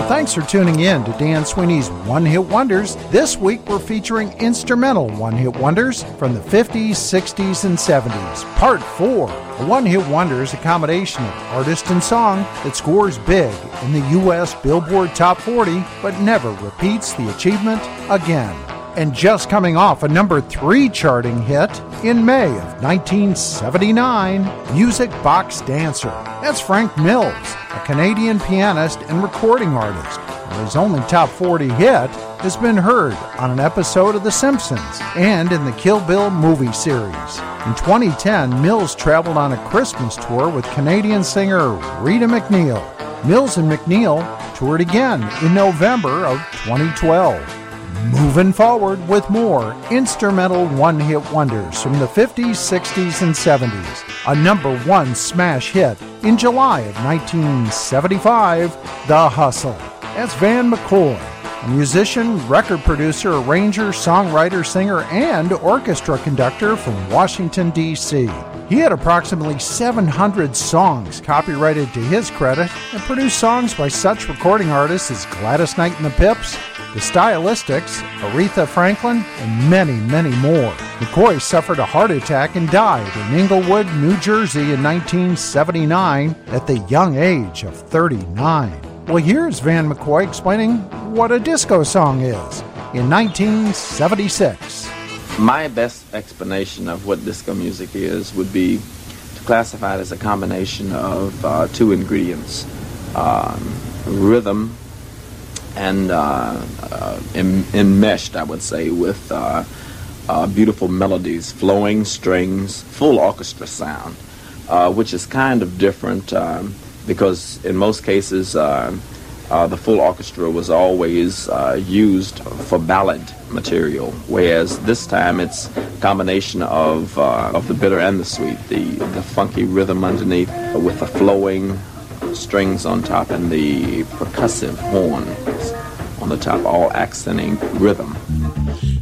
Thanks for tuning in to Dan Sweeney's One Hit Wonders. This week we're featuring instrumental One Hit Wonders from the 50s, 60s, and 70s. Part 4. A One Hit Wonder is a combination of artist and song that scores big in the U.S. Billboard Top 40, but never repeats the achievement again. And just coming off a number 3 charting hit in May of 1979, Music Box Dancer. That's Frank Mills, a Canadian pianist and recording artist. His only top 40 hit has been heard on an episode of The Simpsons and in the Kill Bill movie series. In 2010, Mills traveled on a Christmas tour with Canadian singer Rita McNeil. Mills and McNeil toured again in November of 2012. Moving forward with more instrumental one-hit wonders from the 50s, 60s, and 70s. A number 1 smash hit in July of 1975, The Hustle. That's Van McCoy, a musician, record producer, arranger, songwriter, singer, and orchestra conductor from Washington, D.C. He had approximately 700 songs copyrighted to his credit and produced songs by such recording artists as Gladys Knight and the Pips, The Stylistics, Aretha Franklin, and many, many more. McCoy suffered a heart attack and died in Englewood, New Jersey in 1979 at the young age of 39. Well, here's Van McCoy explaining what a disco song is in 1976. My best explanation of what disco music is would be to classify it as a combination of 2 ingredients, rhythm and enmeshed, I would say, with beautiful melodies, flowing strings, full orchestra sound, which is kind of different because in most cases the full orchestra was always used for ballad material, whereas this time it's a combination of the bitter and the sweet, the funky rhythm underneath with the flowing strings on top and the percussive horns on the top, all accenting rhythm.